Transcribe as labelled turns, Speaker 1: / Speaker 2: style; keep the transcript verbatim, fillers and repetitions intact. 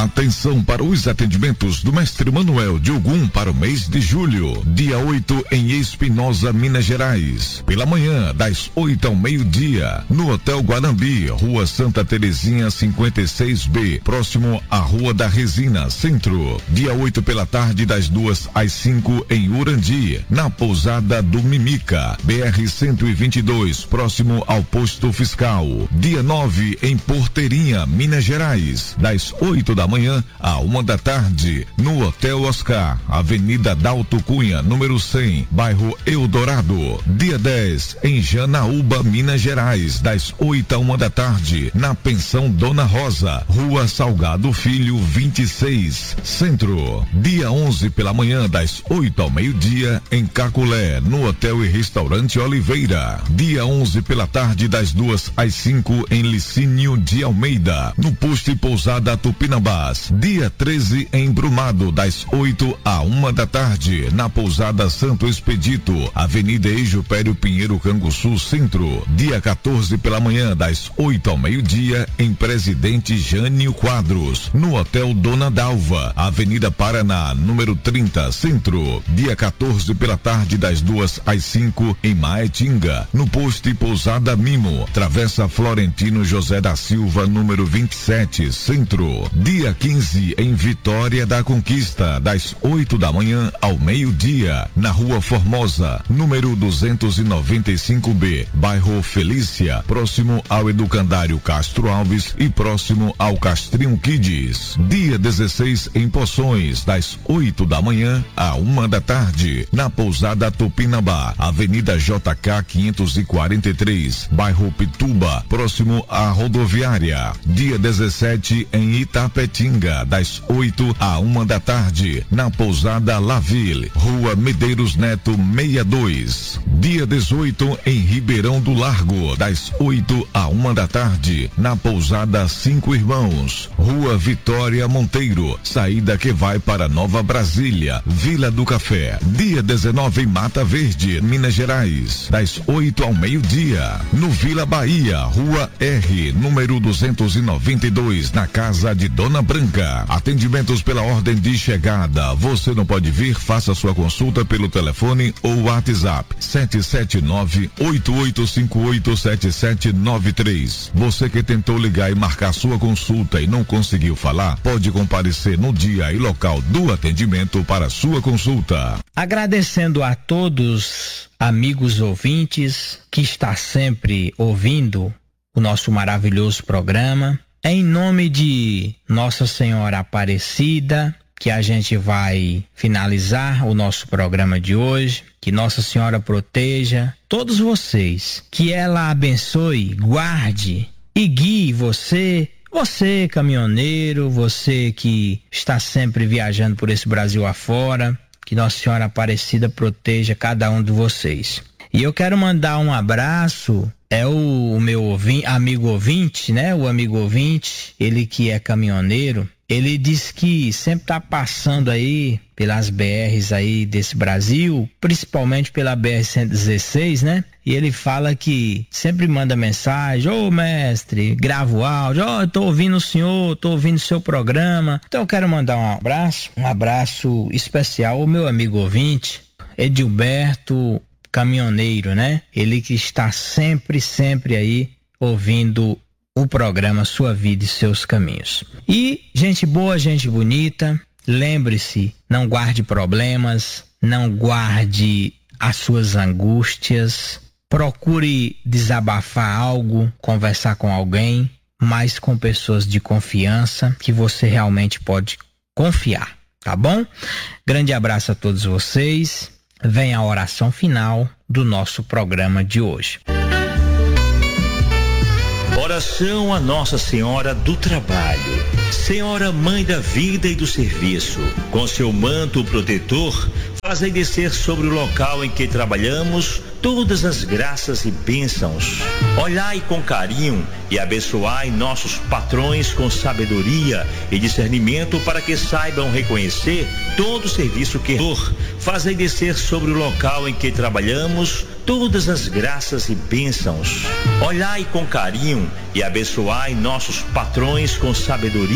Speaker 1: Atenção para os atendimentos do Mestre Manuel de Ogum para o mês de julho, dia oito em Espinosa, Minas Gerais. Pela manhã, das oito ao meio-dia, no Hotel Guanambi, Rua Santa Terezinha cinquenta e seis B, próximo à Rua da Resina, Centro. Dia oito pela tarde, das duas às cinco em Urandi, na pousada do Mimica, B R cento e vinte e dois, próximo ao posto fiscal. Dia nove em Porteirinha, Minas Gerais, das oito da manhã a uma da tarde, no Hotel Oscar, Avenida Dalto Cunha, número cem, bairro Eldorado. Dia dez em Janaúba, Minas Gerais, das oito a uma da tarde, na Pensão Dona Rosa, Rua Salgado Filho vinte e seis, Centro. Dia onze pela manhã, das oito ao meio-dia, em Caculé, no Hotel e Restaurante Oliveira. Dia onze pela tarde, das duas às cinco em Licínio de Almeida, no posto e pousada Tupinambás. Dia treze em Brumado, das oito a uma da tarde, na pousada Santo Expedito, Avenida Ejupério Pinheiro, Canguçu, Centro. Dia quatorze pela manhã, das oito ao meio-dia, em Presidente Jânio Quadros, no Hotel Dona Dalva, Avenida Paraná, número trinta, Centro. Dia quatorze pela tarde, das duas às cinco em Maetinga, no posto e pousada Mimo, Travessa Florentino José da Silva, número vinte e sete, Centro. Dia quinze em Vitória da Conquista, das oito da manhã ao meio-dia, na Rua Formosa, número duzentos e noventa e cinco B, bairro Felícia, próximo ao Educandário Castro Alves e próximo ao Castrinho Kids. Dia dezesseis em Poções, das oito da manhã a uma da tarde, na pousada Tupinambá, Avenida J K quinhentos e quarenta e três, bairro Pituba, próximo à rodoviária. Dia dezessete em Itapetinga, das oito a uma da tarde, na pousada Laville, Rua Medeiros Neto sessenta e dois. Dia dezoito em Ribeirão do Largo, das oito a uma da tarde, na pousada Cinco Irmãos, Rua Vitória Monteiro, saída que vai para Nova Brasília, Vila do Café. Dia dezenove em Mata Verde, Minas Gerais, das oito ao meio-dia, no Vila Bahia, Rua R, número duzentos e noventa e dois, na casa de Dona Branca. Atendimentos pela ordem de chegada. Você não pode vir? Faça sua consulta pelo telefone ou WhatsApp sete sete nove, oito oito cinco oito, sete sete nove três. Você que tentou ligar e marcar sua consulta e não conseguiu falar, pode comparecer no dia e local do atendimento para sua consulta.
Speaker 2: Agradecendo a todos, amigos ouvintes, que está sempre ouvindo o nosso maravilhoso programa. Em nome de Nossa Senhora Aparecida, que a gente vai finalizar o nosso programa de hoje. Que Nossa Senhora proteja todos vocês, que ela abençoe, guarde e guie você, você caminhoneiro, você que está sempre viajando por esse Brasil afora. Que Nossa Senhora Aparecida proteja cada um de vocês. E eu quero mandar um abraço, é o, o meu ouvinte, amigo ouvinte, né? O amigo ouvinte, ele que é caminhoneiro, ele diz que sempre tá passando aí pelas B Rs aí desse Brasil, principalmente pela B R cento e dezesseis, né? E ele fala que sempre manda mensagem: ô mestre, grava o áudio, ó, oh, eu tô ouvindo o senhor, tô ouvindo o seu programa. Então eu quero mandar um abraço, um abraço especial ao meu amigo ouvinte, Edilberto, caminhoneiro, né? Ele que está sempre, sempre aí ouvindo o programa Sua Vida e Seus Caminhos. E gente boa, gente bonita, lembre-se, não guarde problemas, não guarde as suas angústias, procure desabafar algo, conversar com alguém, mas com pessoas de confiança que você realmente pode confiar, tá bom? Grande abraço a todos vocês. Vem a oração final do nosso programa de hoje.
Speaker 3: Oração a Nossa Senhora do Trabalho. Senhora Mãe da Vida e do Serviço, com seu manto protetor, fazei descer sobre o local em que trabalhamos todas as graças e bênçãos. Olhai com carinho e abençoai nossos patrões com sabedoria e discernimento, para que saibam reconhecer todo o serviço que dor. Fazei descer sobre o local em que trabalhamos todas as graças e bênçãos. Olhai com carinho e abençoai nossos patrões com sabedoria